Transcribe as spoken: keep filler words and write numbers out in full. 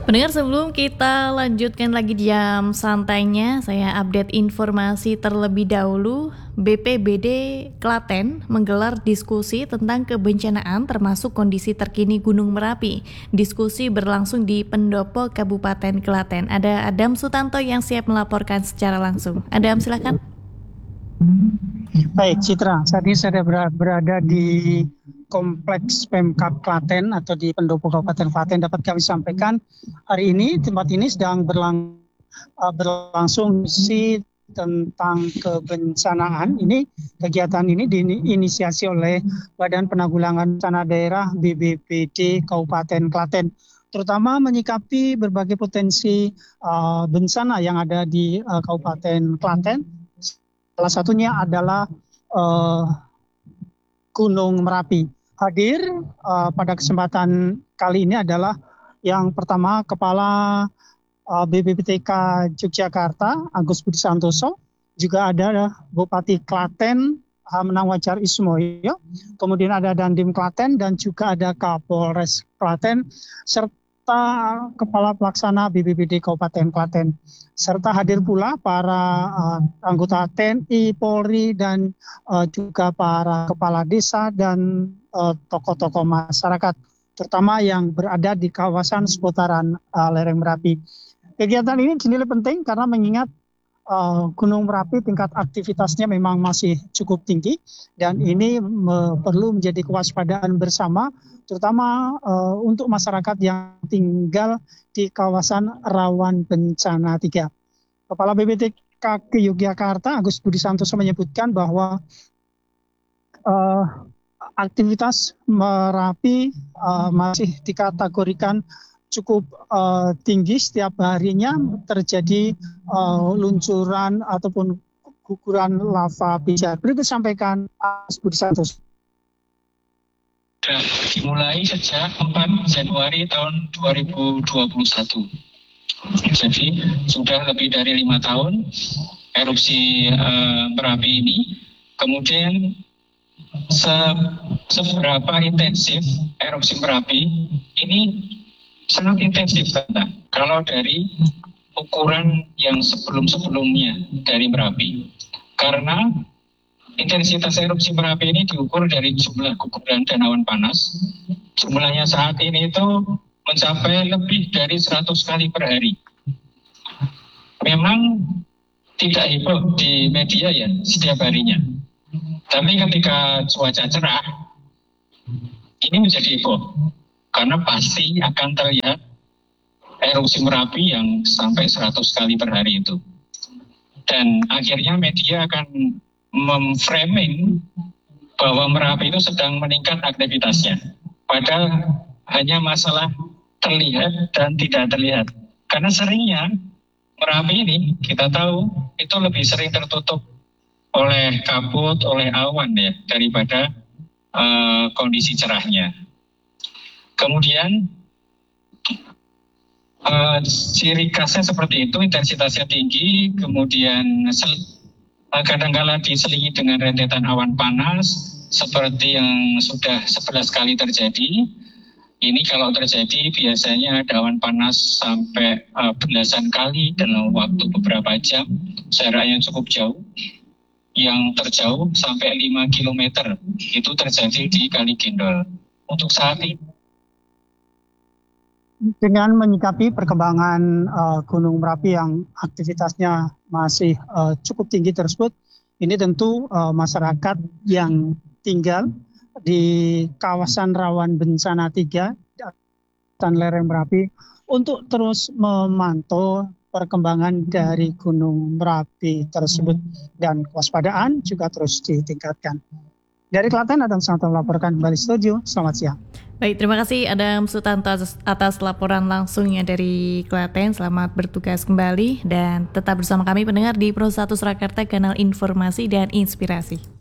Pendengar, sebelum kita lanjutkan lagi jam santainya, saya update informasi terlebih dahulu. B P B D Klaten menggelar diskusi tentang kebencanaan termasuk kondisi terkini Gunung Merapi. Diskusi berlangsung di Pendopo, Kabupaten Klaten. Ada Adam Sutanto yang siap melaporkan secara langsung. Adam, silakan. Baik, Citra. Saat ini saya berada di Kompleks Pemkab Klaten atau di Pendopo Kabupaten Klaten. Dapat kami sampaikan hari ini tempat ini sedang berlang, uh, berlangsung diskusi tentang kebencanaan. Ini kegiatan ini diinisiasi oleh Badan Penanggulangan Bencana Daerah B B B D Kabupaten Klaten, terutama menyikapi berbagai potensi uh, bencana yang ada di uh, Kabupaten Klaten. Salah satunya adalah uh, Gunung Merapi. Hadir uh, pada kesempatan kali ini adalah yang pertama Kepala uh, B B P T K Yogyakarta, Agus Budi Santoso. Juga ada Bupati Klaten, Hamnang Wajar Ismoyo. Kemudian ada Dandim Klaten dan juga ada Kapolres Klaten, serta Kepala Pelaksana B B B D Kabupaten Klaten. Serta hadir pula para uh, anggota T N I, Polri, dan uh, juga para kepala desa dan uh, tokoh-tokoh masyarakat, terutama yang berada di kawasan seputaran uh, lereng Merapi. Kegiatan ini dinilai penting karena mengingat uh, Gunung Merapi tingkat aktivitasnya memang masih cukup tinggi, dan ini me- perlu menjadi kewaspadaan bersama, terutama uh, untuk masyarakat yang tinggal di kawasan rawan bencana tiga. Kepala B B P T K Yogyakarta, Agus Budi Santoso, menyebutkan bahwa uh, aktivitas Merapi uh, masih dikategorikan cukup uh, tinggi. Setiap harinya terjadi uh, luncuran ataupun guguran lava pijar. Berikut sampaikan Agus Budi Santoso. Sudah dimulai sejak empat Januari tahun dua ribu dua puluh satu. Jadi sudah lebih dari lima tahun erupsi uh, Merapi ini. Kemudian se- seberapa intensif erupsi Merapi ini sangat intensif. Kalau dari ukuran yang sebelum-sebelumnya dari Merapi. Karena intensitas erupsi Merapi ini diukur dari jumlah guguran dan awan panas. Jumlahnya saat ini itu mencapai lebih dari seratus kali per hari. Memang tidak heboh di media ya setiap harinya. Tapi ketika cuaca cerah, ini menjadi heboh. Karena pasti akan terlihat erupsi Merapi yang sampai seratus kali per hari itu. Dan akhirnya media akan memframing bahwa Merapi itu sedang meningkat aktivitasnya. Padahal hanya masalah terlihat dan tidak terlihat. Karena seringnya Merapi ini kita tahu itu lebih sering tertutup oleh kabut, oleh awan ya, daripada uh, kondisi cerahnya. Kemudian uh, ciri khasnya seperti itu, intensitasnya tinggi, kemudian sel- kadang-kala diselingi dengan rentetan awan panas seperti yang sudah sebelas kali terjadi. Ini kalau terjadi biasanya ada awan panas sampai uh, belasan kali dalam waktu beberapa jam, jaraknya cukup jauh. Yang terjauh sampai lima kilometer itu terjadi di Kali Gendol. Untuk saat ini, dengan menyikapi perkembangan uh, Gunung Merapi yang aktivitasnya masih uh, cukup tinggi tersebut, ini tentu uh, masyarakat yang tinggal di kawasan rawan bencana tiga dan lereng Merapi untuk terus memantau perkembangan dari Gunung Merapi tersebut, dan kewaspadaan juga terus ditingkatkan. Dari Klaten, Adam Sutanto melaporkan kembali studio. Selamat siang. Baik, terima kasih Adam Sutanto atas, atas laporan langsungnya dari Klaten. Selamat bertugas kembali dan tetap bersama kami pendengar di Pro satu Surakarta, kanal informasi dan inspirasi.